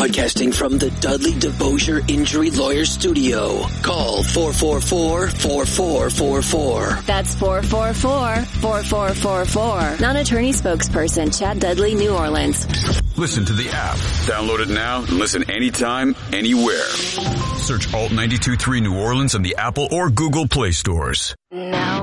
Broadcasting from the Dudley DeBosier Injury Lawyer Studio. Call 444-4444. That's 444-4444. Non-attorney spokesperson Chad Dudley, New Orleans. Listen to the app. Download it now and listen anytime, anywhere. Search Alt 92.3 New Orleans in the Apple or Google Play stores. Now.